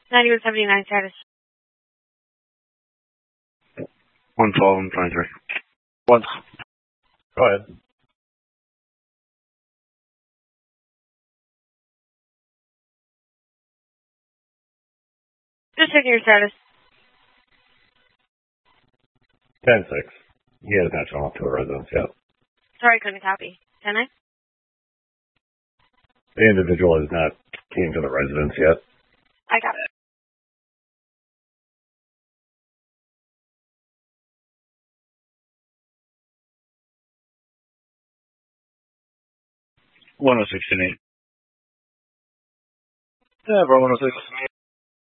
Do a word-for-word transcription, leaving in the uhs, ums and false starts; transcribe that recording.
ninety-one seventy-nine status. one twelve and twenty-three. One. Go ahead. Just checking your status. ten six. He has not shown up to a residence yet. Sorry, couldn't copy. Can I? The individual has not came to the residence yet. I got it. one oh six and eight. Yeah, bro, one oh six.